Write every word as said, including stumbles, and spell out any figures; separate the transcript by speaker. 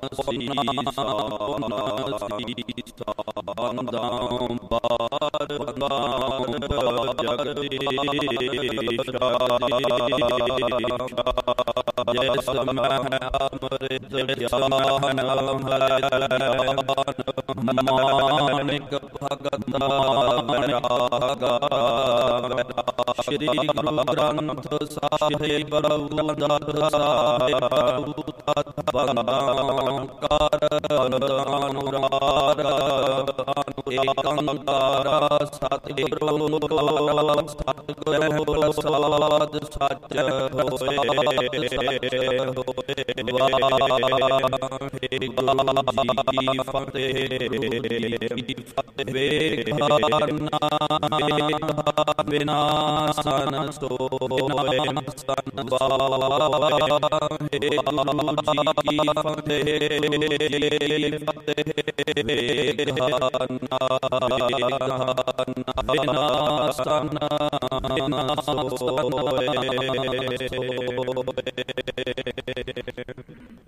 Speaker 1: ਸੀਸਾ ਸੀਸਾ ਬੰਦਾਂ ਬਾਰ ਬਾਰ ਜਗਦੀਸ਼ਾ ਜੈ ਸਮੈ ਅੰਮ੍ਰਿਤ ਗਿਆਨ ਮਾਨਿਕ ਭਗਤ ਬੈਰਾਗਾ ਸ਼੍ਰੀ ਗੁਰੂ ਗ੍ਰੰਥ ਸਾਹਿਬ ਰਘੁਨਾਥ ਸਾਹਿਬ ਤਤ ਬੰਦਾਂ ਕਰ ਅਨੁਰਾਗ ਏਕੰਕਾਰ ਸਤਿਗੁਰੂ ਕੋ ਸਤਿਗੁਰ ਪ੍ਰਸਾਦ ਸੱਚ ਹੋਏ ਵਾਹਿਗੁਰੂ ਜੀ ਕੀ ਫਤਿਹ। ਵੇਖਾਨਾ ਵਿਨਾਸ਼ਨ ਸੋਇ ਸਨ ਵਾਹਿਗੁਰੂ ਜੀ ਕੀ ਫਤਿਹ। ਵੇਖਾਨਾ ਵਿਨਾਸ਼ਨ ਸੋਇ